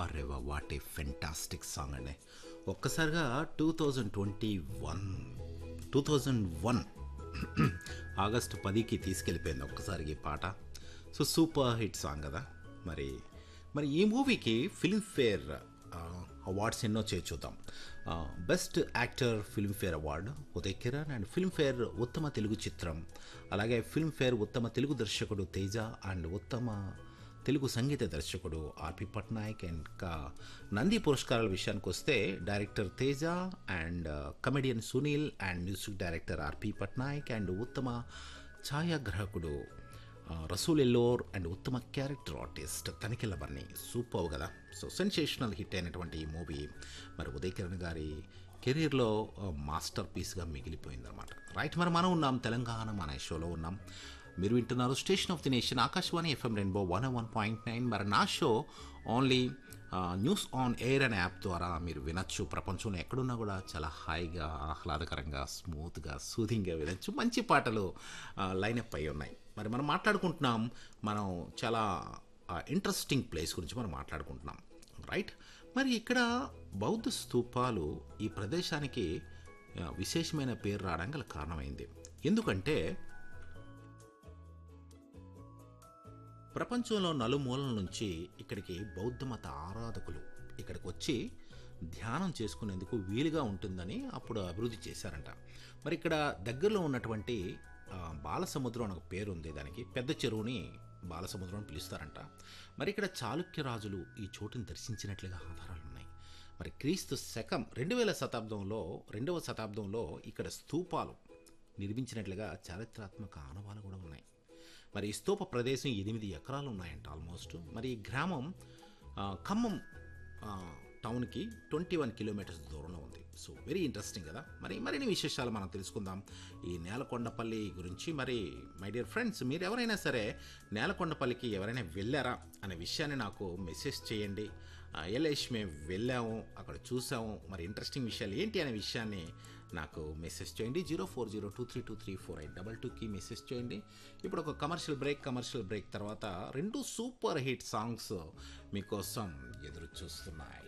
వారెవ what a fantastic song అండి. ఒక్కసారిగా 2021 August 10కి తీసుకెళ్ళిపోయింది ఒక్కసారికి ఈ పాట. సో సూపర్ హిట్ సాంగ్ కదా. మరి మరి ఈ మూవీకి ఫిల్మ్ఫేర్ అవార్డ్స్ ఎన్నో చేర్చుద్దాం. Best actor Filmfare award Uday Kiran, and Filmfare ఉత్తమ తెలుగు చిత్రం, అలాగే ఫిల్మ్ఫేర్ ఉత్తమ తెలుగు దర్శకుడు తేజ, అండ్ ఉత్తమ తెలుగు సంగీత దర్శకుడు ఆర్పి పట్నాయక్. అండ్ ఇంకా నంది పురస్కారాల విషయానికి వస్తే director Teja, and comedian Sunil, and music director RP Patnaik, and ఉత్తమ ఛాయాగ్రాహకుడు రసూల్ ఎల్లోర్, అండ్ ఉత్తమ character artist Tanikella Bharani. Super కదా. సో సెన్సేషనల్ హిట్ అయినటువంటి ఈ మూవీ మరి ఉదయ్ కిరణ్ గారి కెరీర్లో మాస్టర్ పీస్గా మిగిలిపోయిందన్నమాట. రైట్, మరి మనం ఉన్నాం తెలంగాణ మన షోలో ఉన్నాం. మీరు వింటున్నారు station of the nation Akashvani FM rainbow 101.9. మరి నా show only news on air అనే యాప్ ద్వారా మీరు వినొచ్చు. ప్రపంచంలో ఎక్కడున్నా కూడా చాలా హాయిగా, ఆహ్లాదకరంగా, స్మూత్గా, సూదింగ్గా వినొచ్చు. మంచి పాటలు లైనప్ అయి ఉన్నాయి. మరి మనం మాట్లాడుకుంటున్నాం, మనం చాలా ఇంట్రెస్టింగ్ ప్లేస్ గురించి మనం మాట్లాడుకుంటున్నాం. రైట్, మరి ఇక్కడ బౌద్ధ స్తూపాలు ఈ ప్రదేశానికి విశేషమైన పేరు రావడానికి గల కారణమైంది. ఎందుకంటే ప్రపంచంలో నలుమూలల నుంచి ఇక్కడికి బౌద్ధ మత ఆరాధకులు ఇక్కడికి వచ్చి ధ్యానం చేసుకునేందుకు వీలుగా ఉంటుందని అప్పుడు అభివృద్ధి చేశారంట. మరి ఇక్కడ దగ్గరలో ఉన్నటువంటి బాలసముద్రం అని ఒక పేరు ఉంది, దానికి పెద్ద చెరువుని బాలసముద్రం అని పిలుస్తారంట. మరి ఇక్కడ చాళుక్య రాజులు ఈ చోటుని దర్శించినట్లుగా ఆధారాలు ఉన్నాయి. మరి క్రీస్తు శకం 2వ శతాబ్దంలో ఇక్కడ స్తూపాలు నిర్మించినట్లుగా చారిత్రాత్మక ఆనవాలు కూడా ఉన్నాయి. మరి ఈ స్తూప ప్రదేశం 8 ఎకరాలు ఉన్నాయంట ఆల్మోస్ట్. మరి ఈ గ్రామం ఖమ్మం టౌన్కి 21 కిలోమీటర్స్ దూరంలో ఉంది. సో వెరీ ఇంట్రెస్టింగ్ కదా. మరి మరిన్ని విశేషాలు మనం తెలుసుకుందాం ఈ నేలకొండపల్లి గురించి. మరి మై డియర్ ఫ్రెండ్స్, మీరు ఎవరైనా సరే నేలకొండపల్లికి ఎవరైనా వెళ్ళారా అనే విషయాన్ని నాకు మెసేజ్ చేయండి. ఎల్ఐష్ మేము వెళ్ళాము, అక్కడ చూసాము, మరి ఇంట్రెస్టింగ్ విషయాలు ఏంటి అనే విషయాన్ని నాకు మెసేజ్ చేయండి. 0402323482కి మెసేజ్ చేయండి. ఇప్పుడు ఒక కమర్షియల్ బ్రేక్ తర్వాత 2 సూపర్ హిట్ సాంగ్స్ మీకోసం ఎదురు చూస్తున్నాయి.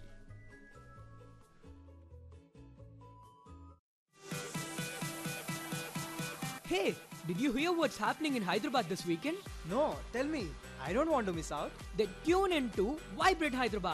Hey, did you hear what's happening in Hyderabad this weekend? No, tell me. I don't want to miss out. Then tune into Vibrate Hyderabad